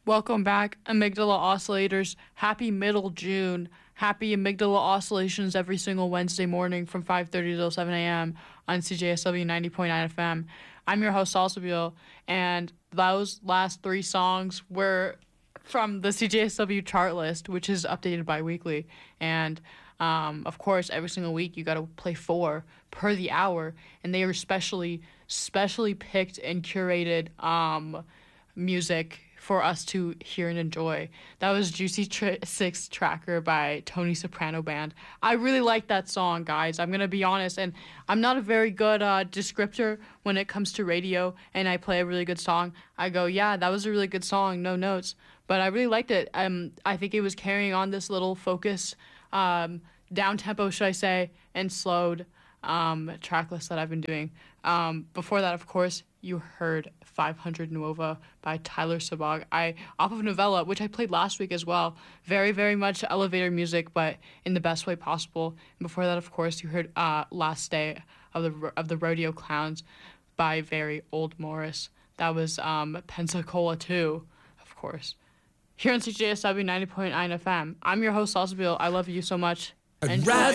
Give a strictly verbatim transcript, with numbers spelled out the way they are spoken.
Welcome back, Amygdala Oscillators. Happy middle June. Happy Amygdala Oscillations every single Wednesday morning from five thirty till seven a.m. on C J S W ninety point nine F M. I'm your host, Salsabil, and those last three songs were from the C J S W chart list, which is updated bi-weekly. And, um, of course, every single week you got to play four per the hour, and they are specially, specially picked and curated um, music for us to hear and enjoy. That was Juicy Tr- Six Tracker by Tony Soprano Band. I really like that song, guys. I'm going to be honest, and I'm not a very good uh, descriptor when it comes to radio, and I play a really good song. I go, yeah, that was a really good song, no notes. But I really liked it. Um, I think it was carrying on this little focus, um, down-tempo, should I say, and slowed um, track list that I've been doing. Um, before that, of course, you heard five hundred Nuova by Tyler Sabag. I off of Novella, which I played last week as well. Very, very much elevator music, but in the best way possible. And before that, of course, you heard uh, Last Day of the of the Rodeo Clowns by Very Old Morris. That was um, Pensacola two, of course. Here on C J S W ninety point nine F M. I'm your host, Salsabil. I love you so much. I'd Enjoy. rather